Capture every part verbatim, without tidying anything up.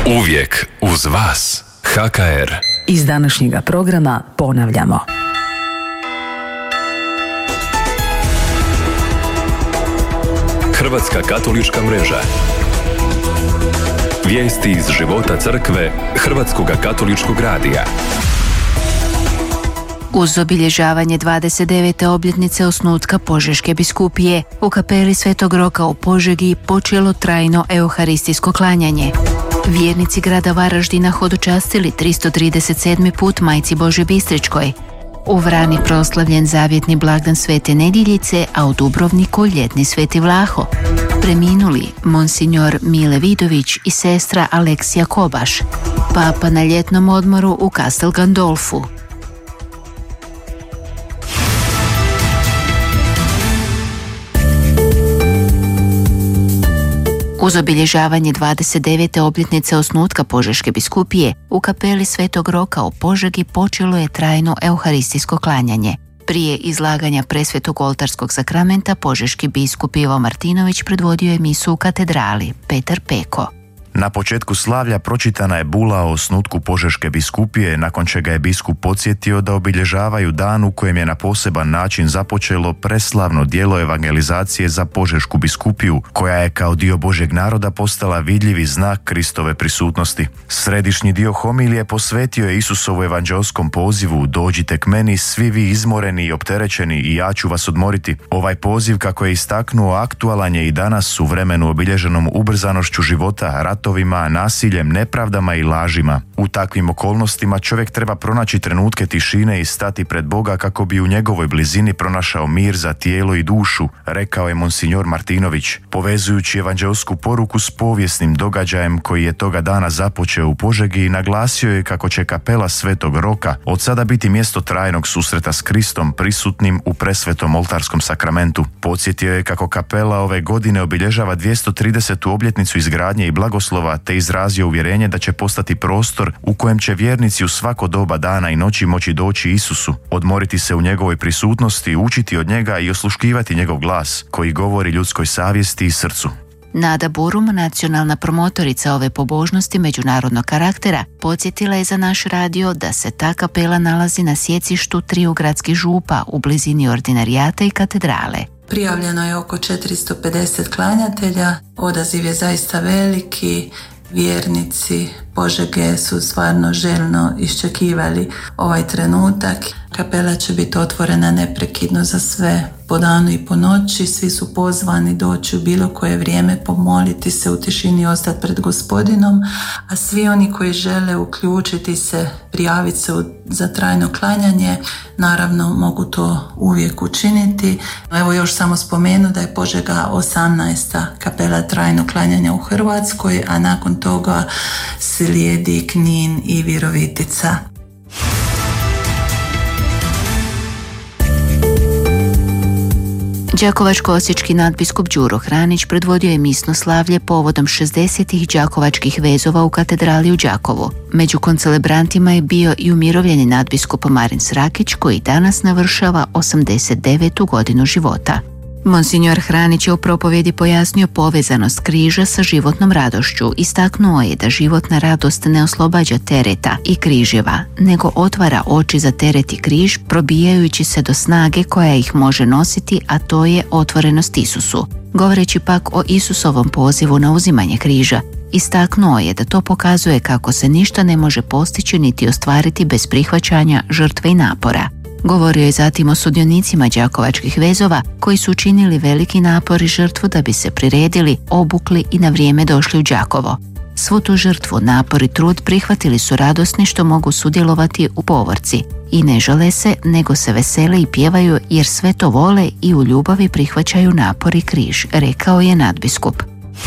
Uvijek uz vas. H K R. Iz današnjega programa ponavljamo. Hrvatska katolička mreža. Vijesti iz života crkve Hrvatskoga katoličkog radija. Uz obilježavanje dvadeset devete obljetnice osnutka Požeške biskupije, u kapeli Svetog Roka u Požegi počelo trajno euharistijsko klanjanje. Vjernici grada Varaždina hodočastili tristo trideset sedmi put Majci Božjoj Bistričkoj. U Vrani proslavljen zavjetni blagdan Svete Nedjeljice, a u Dubrovniku ljetni Sveti Vlaho. Preminuli monsignor Mile Vidović i sestra Aleksija Kobaš. Papa na ljetnom odmoru u Castel Gandolfu. Uz obilježavanje dvadeset devete obljetnice osnutka Požeške biskupije, u kapeli Svetog Roka u Požegi počelo je trajno euharistijsko klanjanje. Prije izlaganja presvetog oltarskog sakramenta, požeški biskup Ivo Martinović predvodio je misu u katedrali. Petar Peko. Na početku slavlja pročitana je bula o osnutku Požeške biskupije, nakon čega je biskup podsjetio da obilježavaju dan u kojem je na poseban način započelo preslavno djelo evangelizacije za Požešku biskupiju, koja je kao dio Božjeg naroda postala vidljivi znak Kristove prisutnosti. Središnji dio homilije posvetio je Isusovu evanđelskom pozivu: dođite k meni svi vi izmoreni i opterećeni i ja ću vas odmoriti. Ovaj poziv, kako je istaknuo, aktualan je i danas u vremenu obilježenom ubrzanošću života, ratovima, nasiljem, nepravdama i lažima. U takvim okolnostima čovjek treba pronaći trenutke tišine i stati pred Boga kako bi u njegovoj blizini pronašao mir za tijelo i dušu, rekao je monsignor Martinović, povezujući evanđelsku poruku s povijesnim događajem koji je toga dana započeo u Požegi, i naglasio je kako će kapela Svetog Roka od sada biti mjesto trajnog susreta s Kristom prisutnim u presvetom oltarskom sakramentu. Podsjetio je kako kapela ove godine obilježava dvjesto tridesetu obljetnicu izgradnje i blagoslova, te izrazio uvjerenje da će postati prostor u kojem će vjernici u svako doba dana i noći moći doći Isusu, odmoriti se u njegovoj prisutnosti, učiti od njega i osluškivati njegov glas koji govori ljudskoj savjesti i srcu. Nada Burum, nacionalna promotorica ove pobožnosti međunarodnog karaktera, podsjetila je za naš radio da se ta kapela nalazi na sjecištu triju gradskih župa u blizini ordinarijata i katedrale. Prijavljeno je oko četiristo pedeset klanjatelja, odaziv je zaista veliki, vjernici Požege su stvarno željno iščekivali ovaj trenutak. Kapela će biti otvorena neprekidno za sve, po danu i po noći. Svi su pozvani doći u bilo koje vrijeme, pomoliti se u tišini i ostati pred Gospodinom, a svi oni koji žele uključiti se, prijaviti se za trajno klanjanje, naravno mogu to uvijek učiniti. Evo još samo spomenu da je Požega osamnaesta kapela trajno klanjanja u Hrvatskoj, a nakon toga slijedi Knin i Virovitica. Đakovačko-osječki nadbiskup Đuro Hranić predvodio je misno slavlje povodom šezdesetih đakovačkih vezova u katedrali u Đakovu. Među koncelebrantima je bio i umirovljeni nadbiskup Marin Srakić, koji danas navršava osamdeset devetu godinu života. Monsignor Hranić je u propovjedi pojasnio povezanost križa sa životnom radošću. Istaknuo je da životna radost ne oslobađa tereta i križeva, nego otvara oči za teret i križ, probijajući se do snage koja ih može nositi, a to je otvorenost Isusu. Govoreći pak o Isusovom pozivu na uzimanje križa, istaknuo je da to pokazuje kako se ništa ne može postići niti ostvariti bez prihvaćanja žrtve i napora. Govorio je zatim o sudionicima đakovačkih vezova koji su učinili veliki napor i žrtvu da bi se priredili, obukli i na vrijeme došli u Đakovo. Svu tu žrtvu, napor i trud prihvatili su radosni što mogu sudjelovati u povorci i ne žale se, nego se vesele i pjevaju jer sve to vole i u ljubavi prihvaćaju napor i križ, rekao je nadbiskup.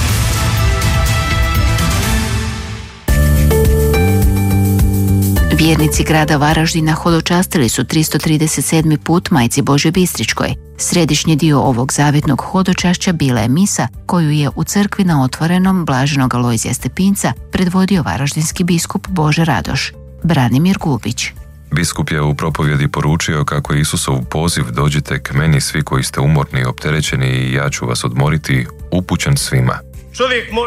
Vjernici grada Varaždina hodočastili su tristo trideset sedmi put Majci Božjoj Bistričkoj. Središnji dio ovog zavjetnog hodočašća bila je misa koju je u crkvi na Otvorenom Blaženog Alojzija Stepinca predvodio varaždinski biskup Bože Radoš. Branimir Gubić. Biskup je u propovjedi poručio kako je Isusov poziv dođite k meni svi koji ste umorni i opterećeni i ja ću vas odmoriti upućen svima. Čovjek